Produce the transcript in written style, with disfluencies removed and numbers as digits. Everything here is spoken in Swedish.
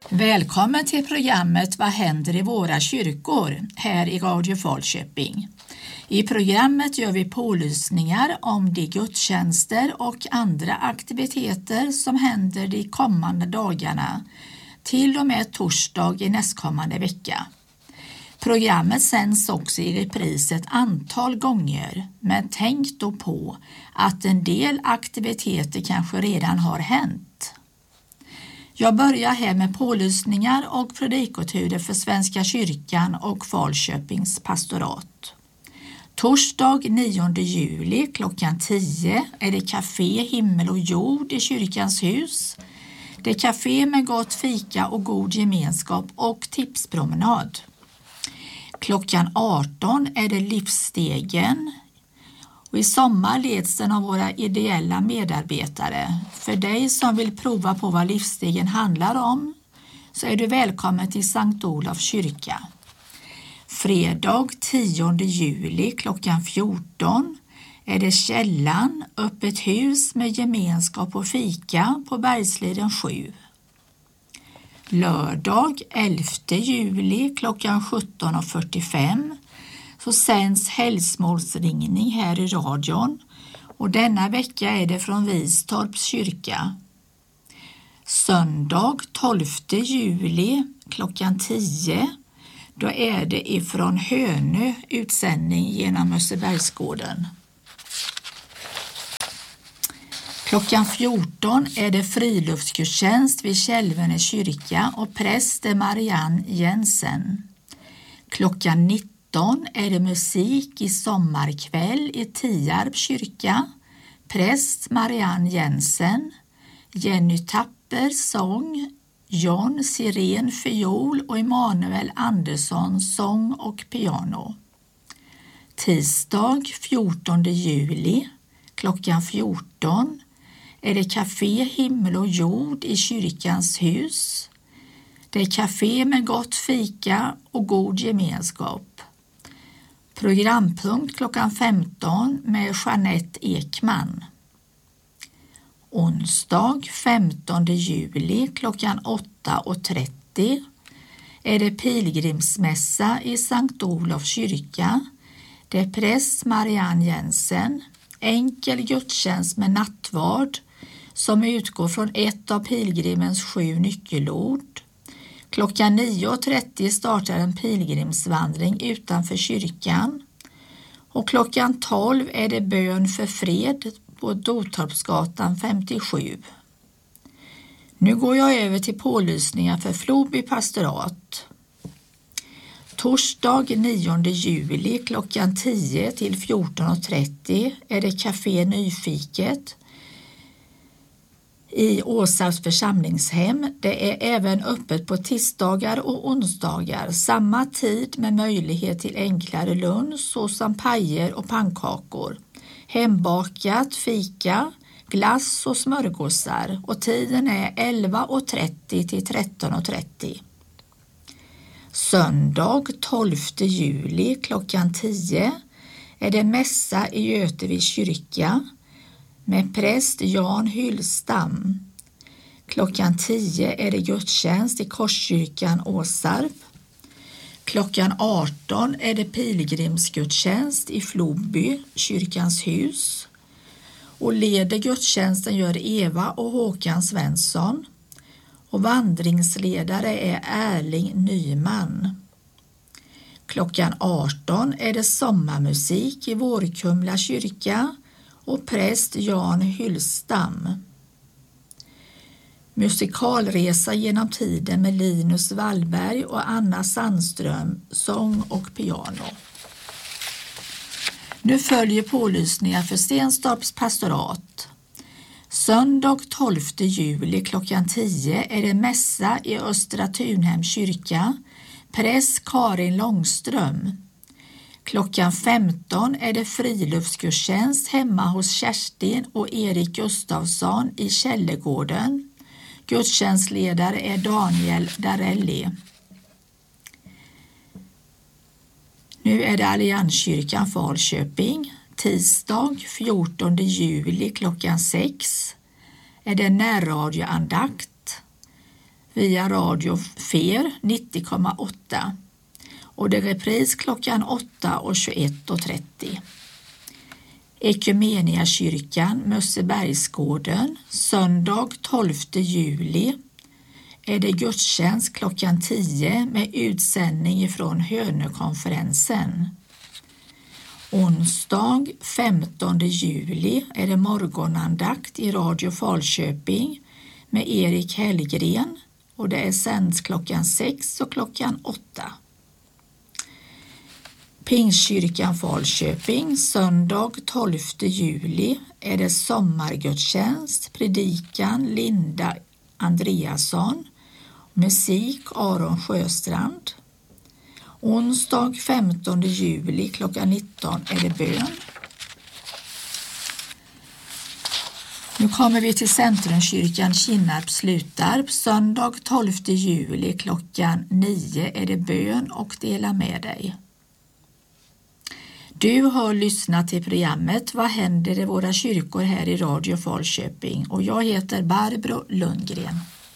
Välkommen till programmet Vad händer i våra kyrkor här i Radio Falköping. I programmet gör vi pålysningar om de gudstjänster och andra aktiviteter som händer de kommande dagarna till och med torsdag i nästkommande vecka. Programmet sänds också i repris ett antal gånger, men tänk då på att en del aktiviteter kanske redan har hänt. Jag börjar här med pålysningar och predikoturer för Svenska kyrkan och Falköpings pastorat. Torsdag 9 juli klockan 10 är det Café Himmel och jord i kyrkans hus. Det är café med gott fika och god gemenskap och tipspromenad. Klockan 18 är det Livsstegen. Och i sommar leds den av våra ideella medarbetare. För dig som vill prova på vad Livsstegen handlar om så är du välkommen till Sankt Olofs kyrka. Fredag 10 juli klockan 14 är det Källan, öppet hus med gemenskap och fika på Bergsliden 7. Lördag 11 juli klockan 17.45 så sänds helgsmålsringning här i radion och denna vecka är det från Vistorps kyrka. Söndag 12 juli klockan 10 då är det ifrån Hönö utsändning genom Mössebergsgården. Klockan 14 är det friluftsgudstjänst vid Kälvene kyrka och präst är Marianne Jensen. Klockan 19 är det musik i sommarkväll i Tierp kyrka. Präst Marianne Jensen, Jenny Tapper sång, John Siren fiol och Emanuel Andersson sång och piano. Tisdag 14 juli klockan 14 är det Café Himmel och jord i kyrkans hus. Det är café med gott fika och god gemenskap. Programpunkt klockan 15 med Jeanette Ekman. Onsdag 15 juli klockan 8.30 är det pilgrimsmässa i Sankt Olofs kyrka. Det är präst Marianne Jensen. Enkel gudstjänst med nattvard som utgår från ett av pilgrimens 7 nyckelord. Klockan 9.30 startar en pilgrimsvandring utanför kyrkan och klockan 12 är det bön för fred på Dotorpsgatan 57. Nu går jag över till pålysningar för Floby pastorat. Torsdag 9 juli klockan 10 till 14.30 är det Café Nyfiket i Åsarps församlingshem. Det är även öppet på tisdagar och onsdagar, samma tid med möjlighet till enklare lunch såsom pajer och pannkakor, hembakat fika, glass och smörgåsar och tiden är 11.30 till 13.30. Söndag 12 juli klockan 10 är det mässa i Göteviks kyrka med präst Jan Hyllstam. Klockan 10 är det gudstjänst i Korskyrkan Åsarp. Klockan 18 är det pilgrimsgudstjänst i Floby, kyrkans hus. Och leder gudstjänsten gör Eva och Håkan Svensson. Och vandringsledare är Erling Nyman. Klockan 18 är det sommarmusik i Vårkumla kyrka och präst Jan Hyllstam. Musikalresa genom tiden med Linus Wallberg och Anna Sandström, sång och piano. Nu följer pålysningar för Stenstorps pastorat. Söndag 12 juli klockan 10 är det mässa i Östra Tunhem kyrka, präst Karin Långström. Klockan 15 är det friluftsgudstjänst hemma hos Kerstin och Erik Gustafsson i Källegården. Gudstjänstledare är Daniel Darelli. Nu är det Allianskyrkan Falköping. Tisdag 14 juli klockan 6 är det närradioandakt. via Radio Fer 90,8 och det är repris klockan 8 och 21.30. Ekumeniakyrkan Mössebergsgården söndag 12 juli är det gudstjänst klockan 10 med utsändning från Hönökonferensen. Onsdag 15 juli är det morgonandakt i Radio Falköping med Erik Hellgren och det är sänds klockan 6 och klockan 8. Pingstkyrkan Falköping söndag 12 juli är det sommargudstjänst, predikan Linda Andreasson, musik Aron Sjöstrand. Onsdag 15 juli klockan 19 är det bön. Nu kommer vi till Centrumkyrkan Kinnarp Slutarp. Söndag 12 juli klockan 9 är det bön och dela med dig. Du har lyssnat till programmet Vad händer i våra kyrkor här i Radio Falköping och jag heter Barbro Lundgren.